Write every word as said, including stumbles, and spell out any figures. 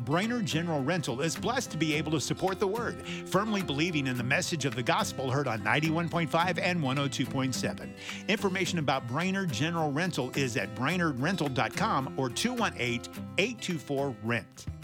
Brainerd General Rental is blessed to be able to support the Word, firmly believing in the message of the gospel heard on ninety-one point five and one oh two point seven. Information about Brainerd General Rental is at brainerd rental dot com or two one eight, eight two four, R E N T.